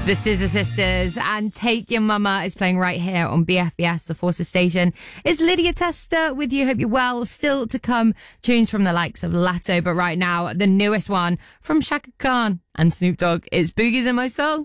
The Scissor Sisters and Take Your Mama is playing right here on BFBS, the Forces Station. It's Lydia Tester with you. Hope you're well. Still to come, tunes from the likes of Latto, but right now, the newest one from Shaka Khan and Snoop Dogg. It's Boogies in My Soul.